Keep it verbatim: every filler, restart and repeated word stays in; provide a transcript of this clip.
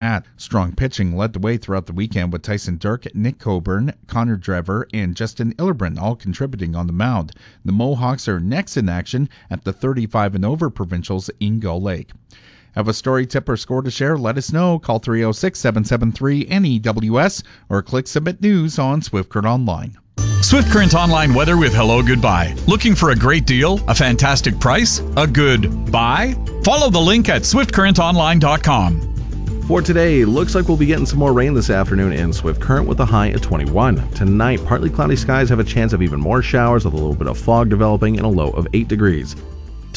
hat. Strong pitching led the way throughout the weekend with Tyson Dirk, Nick Coburn, Connor Drever, and Justin Illibrand all contributing on the mound. The Mohawks are next in action at the thirty-five and over provincials in Gull Lake. Have a story, tip, or score to share? Let us know. Call three oh six, seven seven three, N E W S or click Submit News on Swift Current Online. Swift Current Online weather with Hello Goodbye. Looking for a great deal? A fantastic price? A good buy? Follow the link at swift current online dot com. For today, looks like we'll be getting some more rain this afternoon in Swift Current with a high at twenty-one. Tonight, partly cloudy skies have a chance of even more showers with a little bit of fog developing and a low of eight degrees.